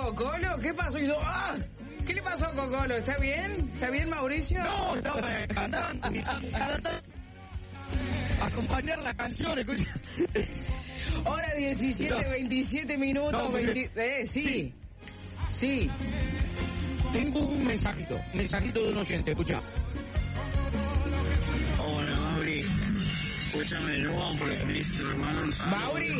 Cocolo? ¿Qué pasó? Hizo, ¡ah! ¿Qué le pasó a Cocolo? ¿Está bien? ¿Está bien, Mauricio? No, estaba cantando. Acompañar la canción, escucha. Hora 17, 27 minutos. No, porque... Sí. Sí. Tengo un mensajito de un oyente, escucha. Hola, Mauri. Escúchame, no, porque me diste hermano. Mauri.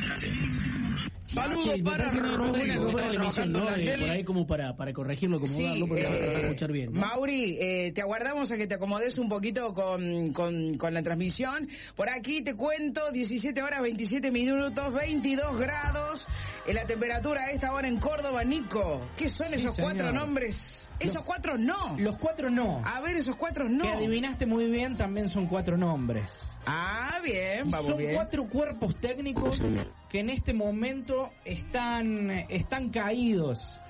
Saludos para Rodrigo. Por ahí como para corregirlo, acomodarlo, porque no vas a escuchar bien, ¿no? Mauri, te aguardamos a que te acomodes un poquito con la transmisión. Por aquí te cuento, 17 horas 27 minutos, 22 grados. La temperatura a esta hora en Córdoba, Nico. ¿Qué son esos cuatro nombres? Esos cuatro no. Los cuatro no. A ver, esos cuatro no. Que adivinaste muy bien, también son cuatro nombres. Ah, bien, vamos bien. Son cuatro cuerpos técnicos que en este momento están caídos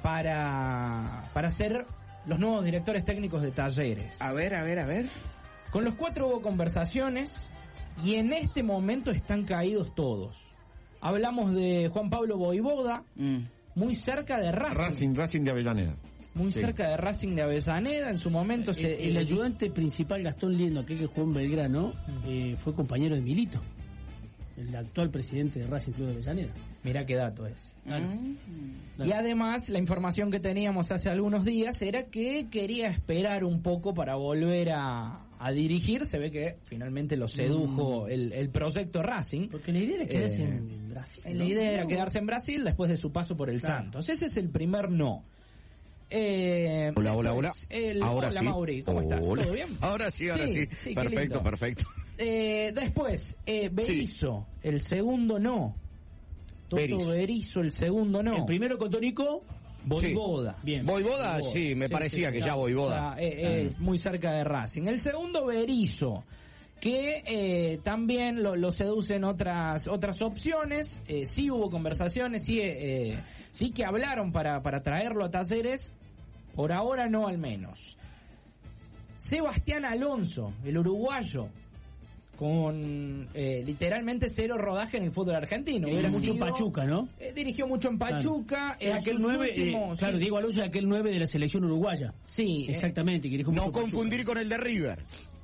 para ser los nuevos directores técnicos de Talleres. A ver. Con los cuatro hubo conversaciones y en este momento están caídos todos. Hablamos de Juan Pablo Voivoda, muy cerca de Racing. Racing de Avellaneda. Muy cerca de Racing de Avellaneda, en su momento el ayudante principal Gastón Liendo, aquel que jugó en Belgrano, fue compañero de Milito, el actual presidente de Racing Club de Avellaneda. Mirá qué dato es. Claro. Y además, la información que teníamos hace algunos días era que quería esperar un poco para volver a dirigir. Se ve que finalmente lo sedujo el proyecto Racing. Porque la idea era quedarse en Brasil, ¿no? La idea era quedarse en Brasil después de su paso por el Santos. Ese es el primer no. Hola. Ahora hola, sí. Mauri, ¿cómo estás? ¿Todo bien? Ahora sí. Sí, Perfecto. Después, Berizzo, el segundo no. Toto Berizzo, el segundo no. El primero con Tónico, Voivoda. Bien. Voivoda, sí, me parecía que ya Voivoda. Muy cerca de Racing. El segundo, Berizzo, que también lo seducen otras opciones. Sí hubo conversaciones, sí que hablaron para traerlo a Talleres. Por ahora no, al menos. Sebastián Alonso, el uruguayo, con literalmente cero rodaje en el fútbol argentino. Mucho en Pachuca, ¿no? Dirigió mucho en Pachuca. Claro. Aquel 9, claro, Diego Alonso es aquel 9 de la selección uruguaya. Sí. Exactamente. Que no confundir con el de River.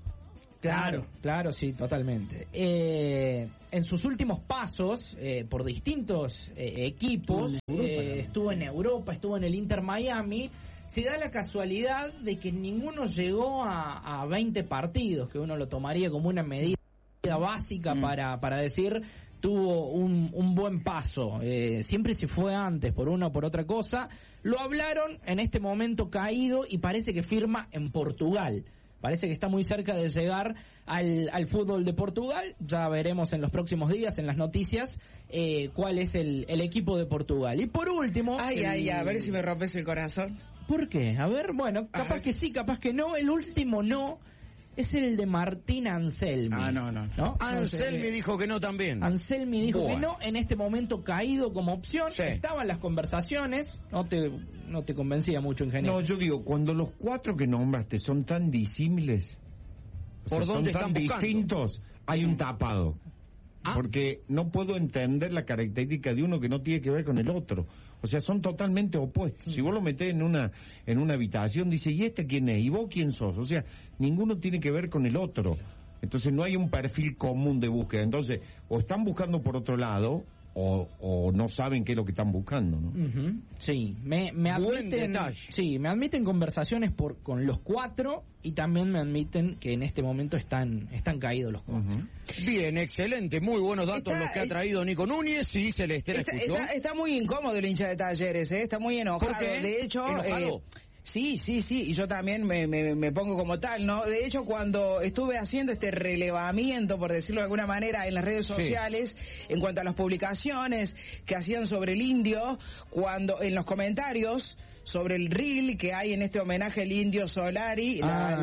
Claro, sí, totalmente. En sus últimos pasos, por distintos equipos, estuvo en Europa, estuvo en el Inter Miami. Se da la casualidad de que ninguno llegó a 20 partidos, que uno lo tomaría como una medida básica para decir tuvo un buen paso. Siempre se fue antes por una o por otra cosa. Lo hablaron, en este momento caído, y parece que firma en Portugal. Parece que está muy cerca de llegar al fútbol de Portugal. Ya veremos en los próximos días, en las noticias, cuál es el equipo de Portugal. Y por último... a ver si me rompes el corazón. ¿Por qué? A ver, bueno, capaz que sí, capaz que no. El último no es el de Martín Anselmi. No. Anselmi dijo que no también. Anselmi dijo que no, en este momento caído como opción. Sí. Estaban las conversaciones, no te convencía mucho, ingeniero. No, yo digo, cuando los cuatro que nombraste son tan disímiles, ¿por dónde son tan distintos, hay un tapado. Porque no puedo entender la característica de uno que no tiene que ver con el otro. O sea, son totalmente opuestos. Si vos lo metés en una habitación, dice, ¿y este quién es? ¿Y vos quién sos? O sea, ninguno tiene que ver con el otro. Entonces no hay un perfil común de búsqueda. Entonces, o están buscando por otro lado, o no saben qué es lo que están buscando, ¿no? Sí, me admiten, me admiten conversaciones con los cuatro, y también me admiten que en este momento están caídos los cuatro. Bien, excelente, muy buenos datos los que ha traído Nico Núñez. Sí, Celeste, escuchó. Está muy incómodo el hincha de Talleres, está muy enojado. De hecho, Sí, y yo también me pongo como tal, ¿no? De hecho, cuando estuve haciendo este relevamiento, por decirlo de alguna manera, en las redes sociales, en cuanto a las publicaciones que hacían sobre el Indio, cuando en los comentarios sobre el reel que hay en este homenaje al Indio Solari,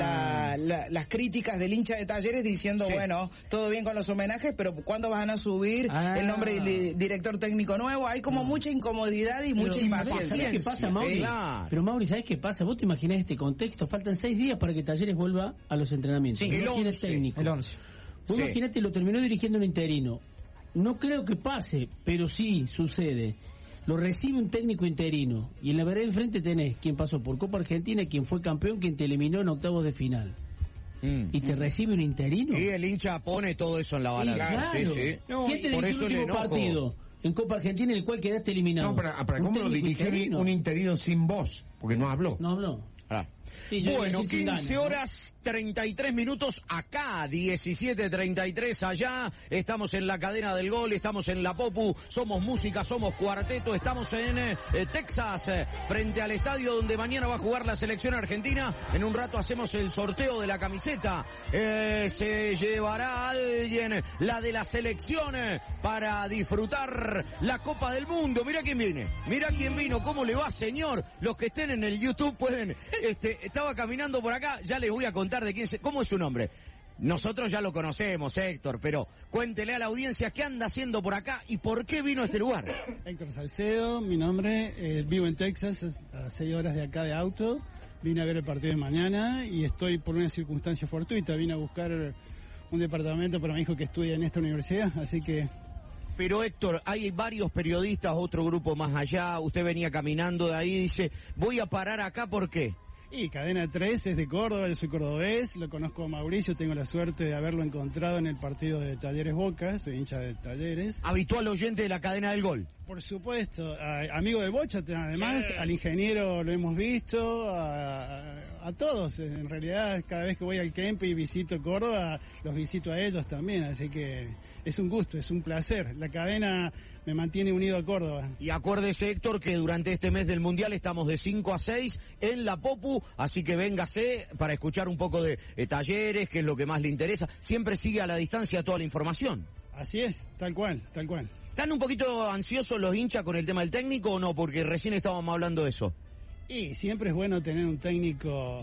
las críticas del hincha de Talleres diciendo, bueno, todo bien con los homenajes, pero ¿cuándo van a subir el nombre del director técnico nuevo? Hay como mucha incomodidad y mucha impaciencia. ¿Sabés qué pasa, Mauri? Pero Mauri, ¿sabés qué pasa? Vos te imaginás este contexto, faltan 6 días para que Talleres vuelva a los entrenamientos. Sí, no tiene técnico. El 11. Vos imaginate, lo terminó dirigiendo un interino. No creo que pase, pero sí sucede. lo recibe un técnico interino, y en la vereda enfrente tenés quien pasó por Copa Argentina, quien fue campeón, quien te eliminó en octavos de final. Y te recibe un interino. Y el hincha pone todo eso en la balanza. Claro. Sí, sí. No, ¿quién te dirigió el último partido en Copa Argentina en el cual quedaste eliminado? No, pero ¿cómo lo dirigió un interino sin voz? Porque no habló. No habló. Sí, bueno, 15 horas 33 minutos acá, 17:33 allá. Estamos en la cadena del gol, estamos en la Popu, somos música, somos cuarteto, estamos en Texas, frente al estadio donde mañana va a jugar la selección argentina. En un rato hacemos el sorteo de la camiseta. Se llevará alguien la de la selección para disfrutar la Copa del Mundo. Mira quién viene, mira quién vino, cómo le va, señor. Los que estén en el YouTube pueden... Estaba caminando por acá, ya les voy a contar de cómo es su nombre. Nosotros ya lo conocemos, Héctor, pero cuéntele a la audiencia qué anda haciendo por acá y por qué vino a este lugar. Héctor Salcedo, mi nombre, vivo en Texas, a 6 horas de acá de auto. Vine a ver el partido de mañana y estoy por una circunstancia fortuita. Vine a buscar un departamento para mi hijo que estudia en esta universidad, así que... Pero Héctor, hay varios periodistas, otro grupo más allá, usted venía caminando de ahí y dice, voy a parar acá, ¿por qué? Y Cadena 3 es de Córdoba, yo soy cordobés, lo conozco a Mauricio, tengo la suerte de haberlo encontrado en el partido de Talleres Boca, soy hincha de Talleres. Habitual oyente de la cadena del gol. Por supuesto, amigo de Bocha además, al ingeniero lo hemos visto, a todos, en realidad cada vez que voy al Kempe y visito Córdoba, los visito a ellos también, así que es un gusto, es un placer, la cadena me mantiene unido a Córdoba. Y acuérdese, Héctor, que durante este mes del Mundial estamos de 5 a 6 en la Popu, así que véngase para escuchar un poco de Talleres, que es lo que más le interesa. Siempre sigue a la distancia toda la información. Así es, tal cual, tal cual. ¿Están un poquito ansiosos los hinchas con el tema del técnico o no? Porque recién estábamos hablando de eso. Y siempre es bueno tener un técnico...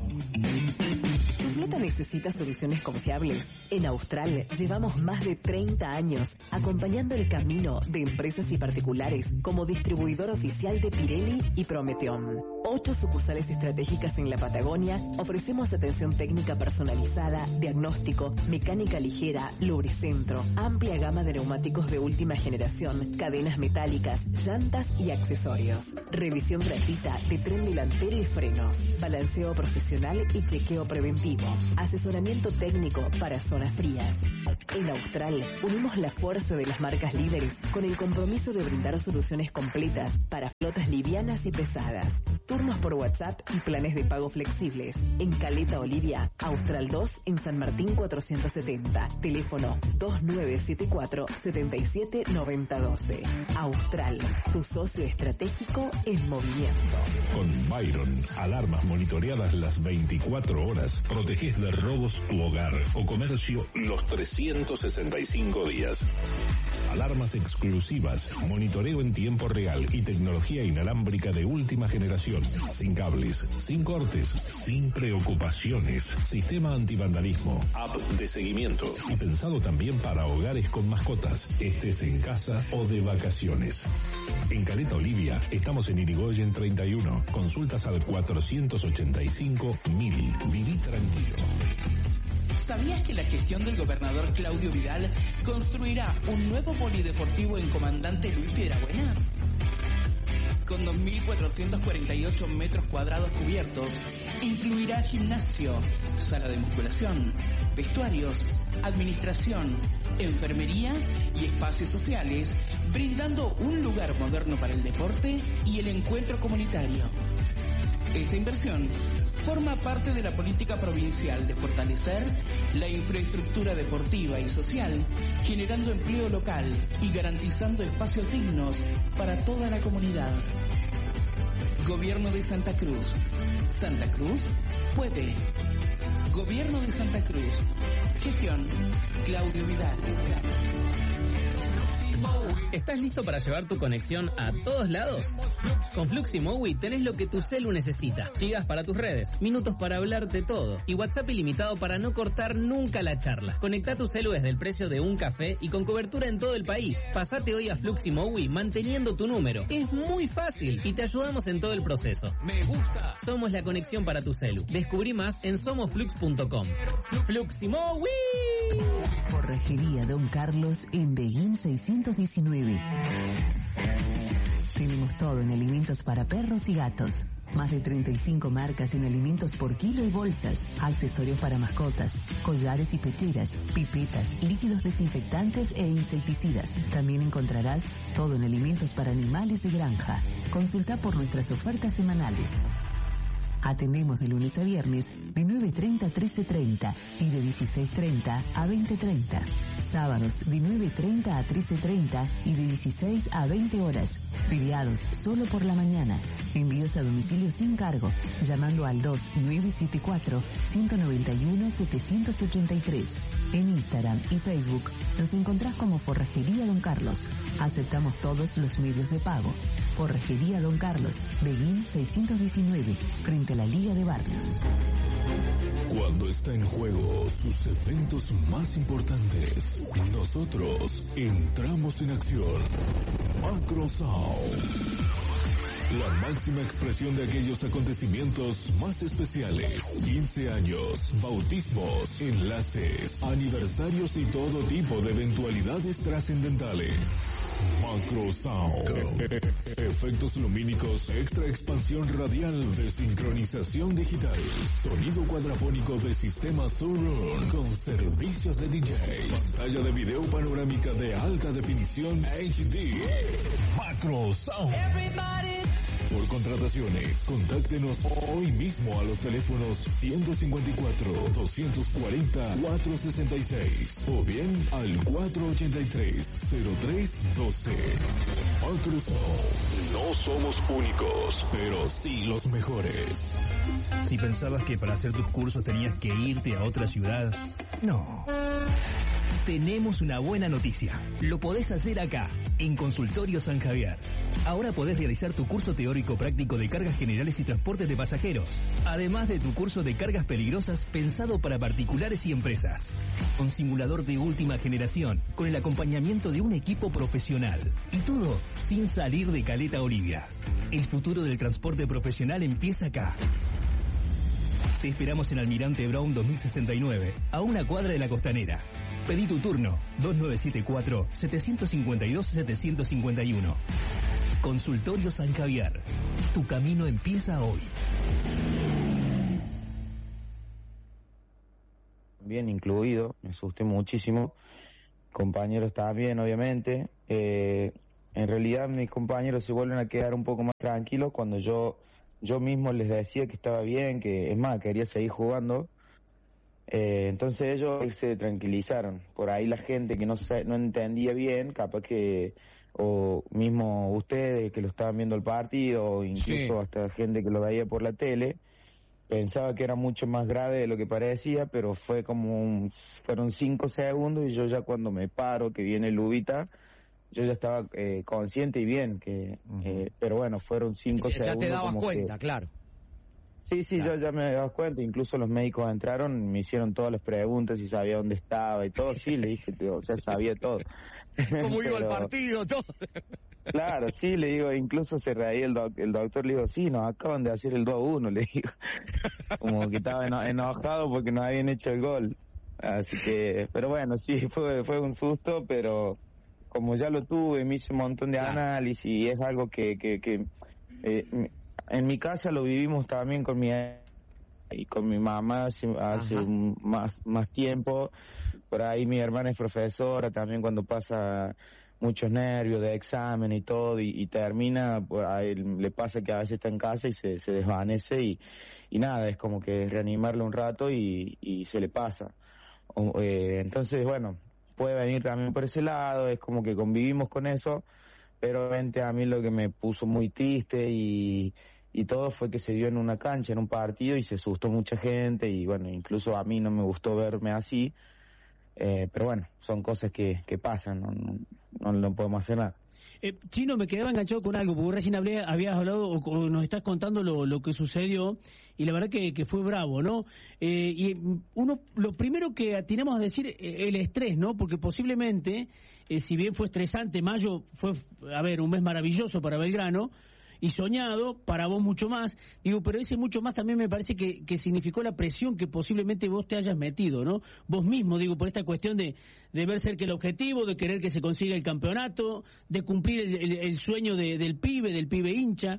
¿Tu flota necesita soluciones confiables? En Austral llevamos más de 30 años acompañando el camino de empresas y particulares como distribuidor oficial de Pirelli y Prometeon. 8 sucursales estratégicas en la Patagonia, ofrecemos atención técnica personalizada, diagnóstico, mecánica ligera, lubricentro, amplia gama de neumáticos de última generación, cadenas metálicas, llantas y accesorios. Revisión gratuita de tren delantero y frenos, balanceo profesional y chequeo preventivo, asesoramiento técnico para zonas frías. En Austral unimos la fuerza de las marcas líderes con el compromiso de brindar soluciones completas para flotas livianas y pesadas. Turnos por WhatsApp y planes de pago flexibles. En Caleta Olivia, Austral 2 en San Martín 470. Teléfono 2974-779012. Austral, tu socio estratégico en movimiento. Con Byron, alarmas monitoreadas las 24 horas. Protegés de robos tu hogar o comercio los 365 días. Alarmas exclusivas, monitoreo en tiempo real y tecnología inalámbrica de última generación. Sin cables, sin cortes, sin preocupaciones. Sistema antivandalismo, app de seguimiento y pensado también para hogares con mascotas, estés en casa o de vacaciones. En Caleta Olivia estamos en Irigoyen 31. Consultas al 485.000. Viví tranquilo. ¿Sabías que la gestión del gobernador Claudio Vidal construirá un nuevo polideportivo en Comandante Luis Piedrabuena? Con 2.448 metros cuadrados cubiertos, incluirá gimnasio, sala de musculación, vestuarios, administración, enfermería y espacios sociales, brindando un lugar moderno para el deporte y el encuentro comunitario. Esta inversión forma parte de la política provincial de fortalecer la infraestructura deportiva y social, generando empleo local y garantizando espacios dignos para toda la comunidad. Gobierno de Santa Cruz. Santa Cruz puede. Gobierno de Santa Cruz. Gestión Claudio Vidal. ¿Estás listo para llevar tu conexión a todos lados? Con Flux y Mowi tenés lo que tu celu necesita. Gigas para tus redes, minutos para hablar de todo y WhatsApp ilimitado para no cortar nunca la charla. Conectá tu celu desde el precio de un café y con cobertura en todo el país. Pasate hoy a Flux y Mowi manteniendo tu número. Es muy fácil y te ayudamos en todo el proceso. Me gusta. Somos la conexión para tu celu. Descubrí más en somosflux.com. Flux y Mowi. Corregería Don Carlos en Beguín 619. Tenemos todo en alimentos para perros y gatos. Más de 35 marcas en alimentos por kilo y bolsas, accesorios para mascotas, collares y pecheras, pipetas, líquidos desinfectantes e insecticidas. También encontrarás todo en alimentos para animales de granja. Consulta por nuestras ofertas semanales. Atendemos de lunes a viernes de 9:30 a 13:30 y de 16:30 a 20:30. Sábados de 9:30 a 13:30 y de 16 a 20 horas. Feriados solo por la mañana. Envíos a domicilio sin cargo, llamando al 2974-191-783. En Instagram y Facebook nos encontrás como Forrajería Don Carlos. Aceptamos todos los medios de pago. Forrajería Don Carlos, Beguín 619, frente a la Liga de Barrios. Cuando está en juego sus eventos más importantes, nosotros entramos en acción. Macro Sound. La máxima expresión de aquellos acontecimientos más especiales. 15 años, bautismos, enlaces, aniversarios y todo tipo de eventualidades trascendentales. Macro Sound. Efectos lumínicos, extra expansión radial de sincronización digital. Sonido cuadrafónico de sistema Surround con servicios de DJ. Pantalla de video panorámica de alta definición HD. Macro Sound. Por contrataciones, contáctenos hoy mismo a los teléfonos 154-240-466 o bien al 483-0312. Macro Sound. No somos únicos, pero sí los mejores. Si pensabas que para hacer tus cursos tenías que irte a otra ciudad, no. Tenemos una buena noticia. Lo podés hacer acá, en Consultorio San Javier. Ahora podés realizar tu curso teórico práctico de cargas generales y transportes de pasajeros, además de tu curso de cargas peligrosas pensado para particulares y empresas. Un simulador de última generación, con el acompañamiento de un equipo profesional. Y todo sin salir de Caleta Olivia. El futuro del transporte profesional empieza acá. Te esperamos en Almirante Brown 2069, a una cuadra de la Costanera. Pedí tu turno, 2974-752-751. Consultorio San Javier. Tu camino empieza hoy. Bien incluido, me asusté muchísimo. Compañeros también, obviamente. En realidad mis compañeros se vuelven a quedar un poco más tranquilos cuando yo mismo les decía que estaba bien, que es más, quería seguir jugando. Entonces ellos se tranquilizaron. Por ahí la gente que no entendía bien, capaz que, o mismo ustedes que lo estaban viendo el partido, o incluso hasta gente que lo veía por la tele, pensaba que era mucho más grave de lo que parecía, pero fueron 5 segundos y yo ya cuando me paro, que viene Lubita, yo ya estaba consciente y bien, pero bueno, fueron 5 segundos. Ya te dabas cuenta, claro. Sí, claro. Yo ya me daba cuenta, incluso los médicos entraron, me hicieron todas las preguntas, si sabía dónde estaba y todo, sí, le dije, o sea, sabía todo. ¿Cómo iba el partido, todo? Claro, sí, le digo, incluso se reía el doctor, le digo, sí, nos acaban de hacer el 2-1, le digo, como que estaba enojado porque no habían hecho el gol, así que, pero bueno, sí, fue un susto, pero como ya lo tuve, me hice un montón de análisis y es algo que en mi casa lo vivimos también con mi mamá hace más tiempo. Por ahí mi hermana es profesora también, cuando pasa muchos nervios de examen y todo y termina, por ahí le pasa que a veces está en casa y se desvanece y nada, es como que reanimarlo un rato y se le pasa. Entonces, bueno, puede venir también por ese lado, es como que convivimos con eso, pero obviamente a mí lo que me puso muy triste y todo fue que se dio en una cancha, en un partido, y se asustó mucha gente, y bueno, incluso a mí no me gustó verme así, pero bueno, son cosas que pasan, no podemos hacer nada. Chino, me quedaba enganchado con algo, porque recién habías hablado o nos estás contando lo que sucedió, y la verdad que fue bravo, ¿no? Y lo primero que atinamos a decir, el estrés, ¿no? Porque posiblemente, si bien fue estresante, mayo fue, un mes maravilloso para Belgrano, y soñado, para vos mucho más, digo, pero ese mucho más también me parece que significó la presión que posiblemente vos te hayas metido, ¿no? Vos mismo, digo, por esta cuestión de ver cerca el objetivo, de querer que se consiga el campeonato, de cumplir el sueño del pibe hincha.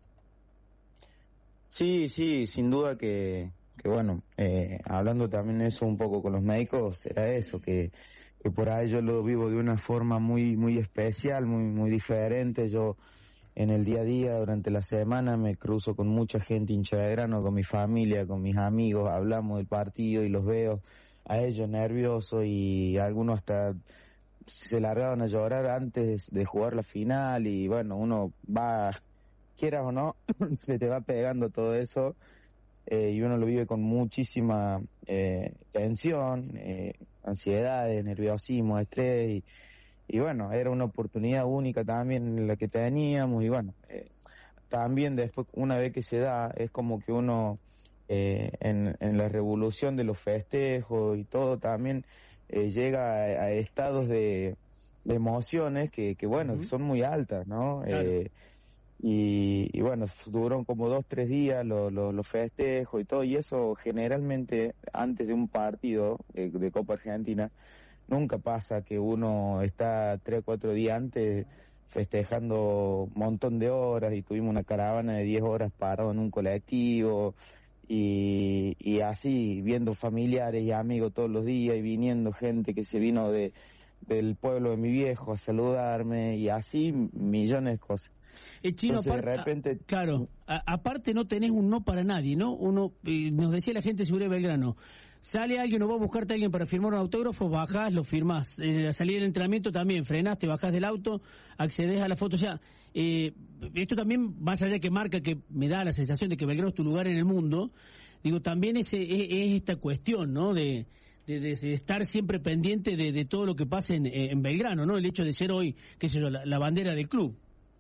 Sí, sin duda que bueno, hablando también eso un poco con los médicos, era eso, que por ahí yo lo vivo de una forma muy especial, muy diferente. Yo en el día a día, durante la semana, me cruzo con mucha gente hincha de Belgrano, con mi familia, con mis amigos, hablamos del partido y los veo a ellos nerviosos y algunos hasta se largaban a llorar antes de jugar la final y bueno, uno va, quieras o no, se te va pegando todo eso. Y uno lo vive con muchísima tensión, ansiedades, nerviosismo, estrés y bueno, era una oportunidad única también la que teníamos y bueno, también después una vez que se da es como que uno en la revolución de los festejos y todo también llega a estados de emociones que bueno, que son muy altas, ¿no? Claro. Y bueno, duraron como 2-3 días los festejos y todo, y eso generalmente antes de un partido de Copa Argentina, nunca pasa que uno está 3-4 días antes festejando un montón de horas y tuvimos una caravana de 10 horas parado en un colectivo y así viendo familiares y amigos todos los días y viniendo gente que se vino del pueblo de mi viejo a saludarme y así millones de cosas. Chino, entonces, aparte, de repente... claro, aparte no tenés un no para nadie, ¿no? Uno, nos decía la gente de Seguridad Belgrano, sale alguien o va a buscarte a alguien para firmar un autógrafo, bajás, lo firmás. La salida del entrenamiento también, frenás, te bajás del auto, accedés a la foto. O sea, esto también, más allá de que marca, que me da la sensación de que Belgrano es tu lugar en el mundo, digo, también es esta cuestión, ¿no? De estar siempre pendiente de todo lo que pasa en Belgrano, ¿no? El hecho de ser hoy, qué sé yo, la bandera del club.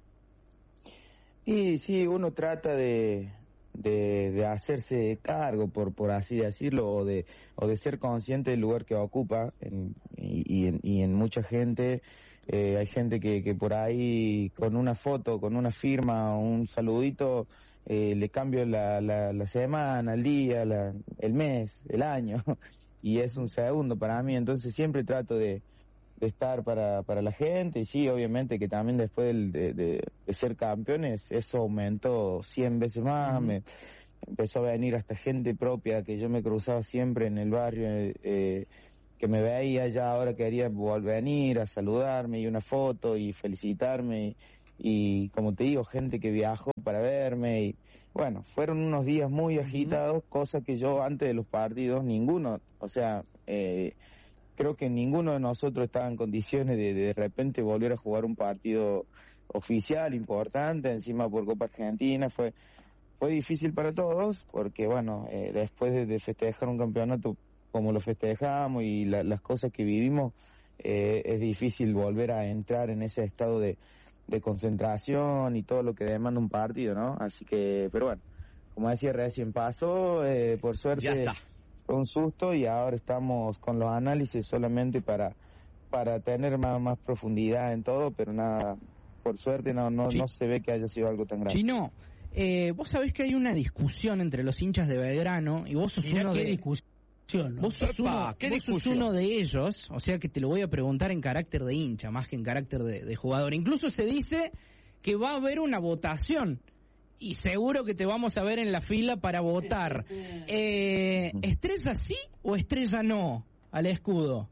Y sí, uno trata de hacerse cargo, por así decirlo, o de ser consciente del lugar que ocupa y en mucha gente. Hay gente que por ahí con una foto, con una firma, un saludito, le cambio la semana, el día, el mes, el año, y es un segundo para mí. Entonces siempre trato de estar para la gente, y sí, obviamente que también después de ser campeones, eso aumentó 100 veces más. Empezó a venir hasta gente propia que yo me cruzaba siempre en el barrio, que me veía ya, ahora quería volver a venir a saludarme y una foto y felicitarme y como te digo, gente que viajó para verme y bueno, fueron unos días muy agitados, cosa que yo antes de los partidos, ninguno, o sea, creo que ninguno de nosotros estaba en condiciones de repente volver a jugar un partido oficial, importante, encima por Copa Argentina. Fue difícil para todos, porque bueno, después de festejar un campeonato como lo festejamos y las cosas que vivimos, es difícil volver a entrar en ese estado de concentración y todo lo que demanda un partido, ¿no? Así que, pero bueno, como decía, recién pasó, por suerte fue un susto y ahora estamos con los análisis solamente para tener más profundidad en todo, pero nada, por suerte no se ve que haya sido algo tan grave. Chino, vos sabés que hay una discusión entre los hinchas de Belgrano y vos sos uno de... discusión, ¿no? Vos sos uno de ellos, o sea que te lo voy a preguntar en carácter de hincha, más que en carácter de jugador. Incluso se dice que va a haber una votación y seguro que te vamos a ver en la fila para votar. ¿Estrella sí o estrella no al escudo?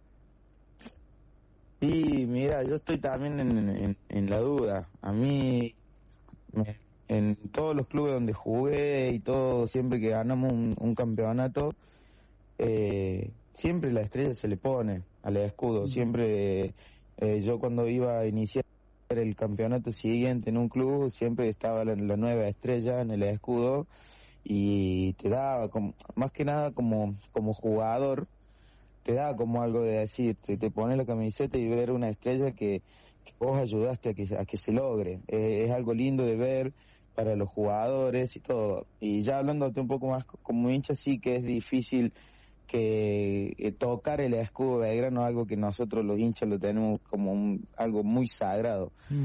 Sí, mira, yo estoy también en la duda. A mí, en todos los clubes donde jugué y todo, siempre que ganamos un campeonato, siempre la estrella se le pone al escudo. Siempre, yo cuando iba a iniciar el campeonato siguiente en un club, siempre estaba la nueva estrella en el escudo y te daba, más que nada como jugador, te da como algo de decir, te pones la camiseta y ver una estrella que vos ayudaste a que se logre. Es algo lindo de ver para los jugadores y todo. Y ya hablándote un poco más como hincha, sí que es difícil que tocar el escudo de Belgrano, algo que nosotros los hinchas lo tenemos como algo muy sagrado.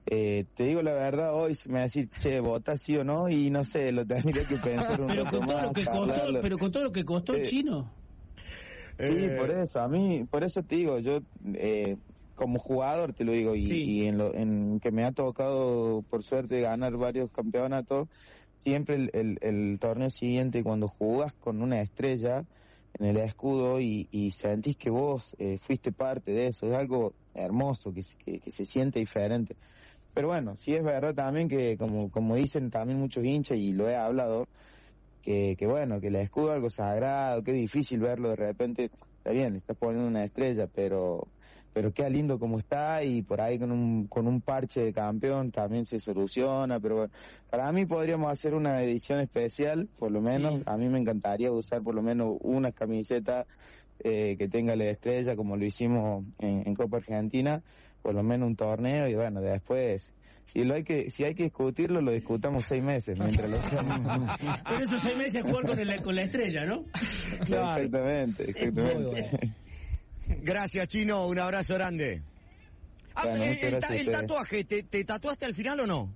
te digo la verdad, hoy se me va a decir, che, vota sí o no, y no sé, lo tendría que pensar un poco más. Pero con todo lo que costó el chino. Sí, por eso te digo, yo como jugador te lo digo, y en que me ha tocado por suerte ganar varios campeonatos, siempre el torneo siguiente cuando jugás con una estrella en el escudo y sentís que vos fuiste parte de eso, es algo hermoso, que se siente diferente. Pero bueno, sí es verdad también que como dicen también muchos hinchas, y lo he hablado, que bueno, que el escudo es algo sagrado, que es difícil verlo de repente. Está bien, le estás poniendo una estrella, pero queda lindo como está, y por ahí con un parche de campeón también se soluciona. Pero bueno, para mí podríamos hacer una edición especial, por lo menos. A mí me encantaría usar por lo menos una camiseta que tenga la estrella, como lo hicimos en Copa Argentina, por lo menos un torneo, y bueno, después si hay que discutirlo, lo discutamos 6 meses mientras lo hacemos. Pero esos 6 meses jugar con la estrella, ¿no? Claro. Exactamente. Gracias, Chino, un abrazo grande. Bueno, el tatuaje, ¿te tatuaste al final o no?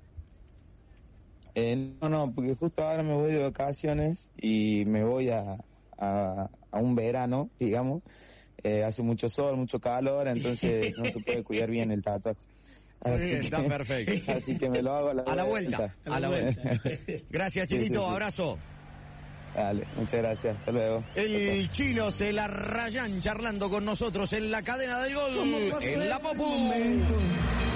No, porque justo ahora me voy de vacaciones y me voy a un verano, digamos. Hace mucho sol, mucho calor, entonces no se puede cuidar bien el tatuaje. Está perfecto. Así que me lo hago a la vuelta. A la vuelta. Gracias, Chinito, abrazo. Dale, muchas gracias, hasta luego. El Chino se la rayan charlando con nosotros en la cadena del gol, en la Popu.